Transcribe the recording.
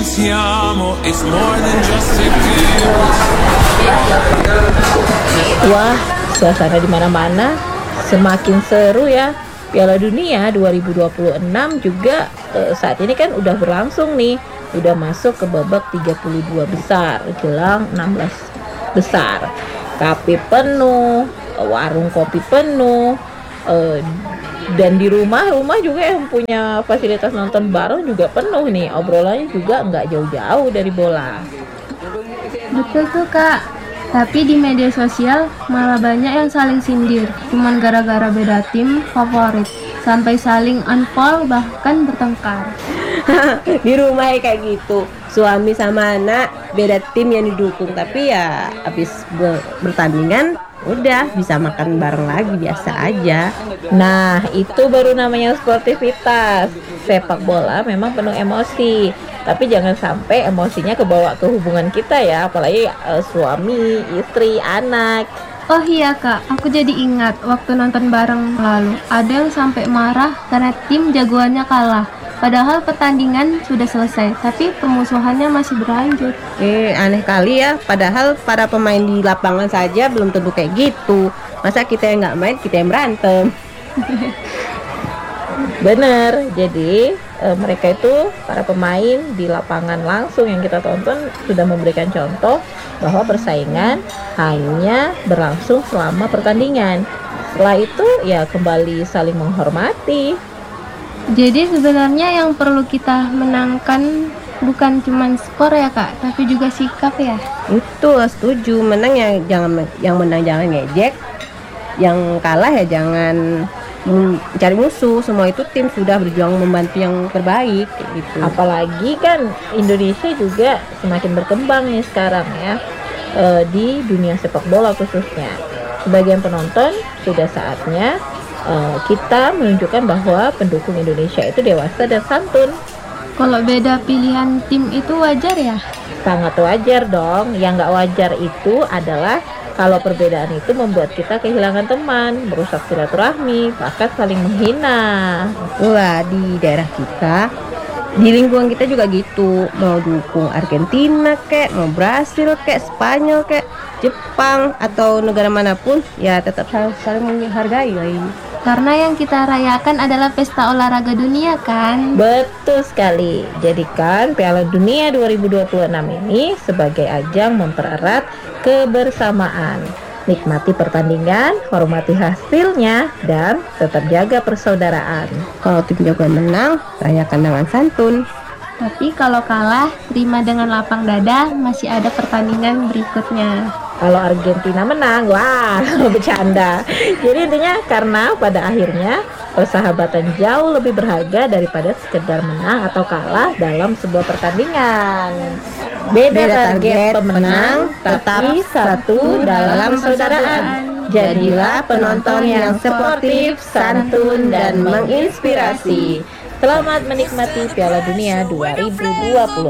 pensiamo is more than just a game. Wah, suasana di mana-mana semakin seru ya. Piala Dunia 2026 juga saat ini kan udah berlangsung nih. Udah masuk ke babak 32 besar, jelang 16 besar. Kafe penuh, warung kopi penuh, dan di rumah juga yang punya fasilitas nonton bareng juga penuh nih. Obrolannya juga nggak jauh-jauh dari bola. Betul tuh Kak, tapi di media sosial malah banyak yang saling sindir, cuman gara-gara beda tim favorit, sampai saling unfollow bahkan bertengkar. Di rumah ya kayak gitu, suami sama anak beda tim yang didukung, tapi ya habis bertandingan udah bisa makan bareng lagi, biasa aja. Nah, itu baru namanya sportivitas. Sepak bola memang penuh emosi, tapi jangan sampai emosinya kebawa ke hubungan kita ya, apalagi suami, istri, anak. Oh iya Kak, aku jadi ingat waktu nonton bareng lalu, ada yang sampai marah karena tim jagoannya kalah. Padahal pertandingan sudah selesai, tapi permusuhannya masih berlanjut. Aneh kali ya, padahal para pemain di lapangan saja belum tentu kayak gitu. Masa kita yang nggak main, kita yang berantem? Bener, jadi mereka itu para pemain di lapangan langsung yang kita tonton sudah memberikan contoh bahwa persaingan hanya berlangsung selama pertandingan. Setelah itu ya kembali saling menghormati. Jadi sebenarnya yang perlu kita menangkan bukan cuma skor ya Kak, tapi juga sikap ya. Itu setuju, menang yang menang jangan ngejek, yang kalah ya jangan cari musuh. Semua itu tim sudah berjuang membantu yang terbaik gitu. Apalagi kan Indonesia juga semakin berkembang nih sekarang ya, di dunia sepak bola khususnya. Sebagian penonton sudah saatnya kita menunjukkan bahwa pendukung Indonesia itu dewasa dan santun. Kalau beda pilihan tim itu wajar ya? Sangat wajar dong. Yang nggak wajar itu adalah kalau perbedaan itu membuat kita kehilangan teman, merusak silaturahmi, bahkan saling menghina. Wah, di daerah kita, di lingkungan kita juga gitu. Mau dukung Argentina kek, mau Brasil kek, Spanyol kek, Jepang atau negara manapun, ya tetap saling menghargai. Karena yang kita rayakan adalah pesta olahraga dunia kan? Betul sekali. Jadikan Piala Dunia 2026 ini sebagai ajang mempererat kebersamaan. Nikmati pertandingan, hormati hasilnya, dan tetap jaga persaudaraan. Kalau tim jagoan menang, rayakan dengan santun. Tapi kalau kalah, terima dengan lapang dada, masih ada pertandingan berikutnya. Kalau Argentina menang, wah, bercanda. Jadi intinya karena pada akhirnya persahabatan jauh lebih berharga daripada sekedar menang atau kalah dalam sebuah pertandingan. Beda target pemenang, tapi satu dalam persaudaraan. Jadilah penonton yang sportif, santun, dan menginspirasi. Selamat menikmati Piala Dunia 2026.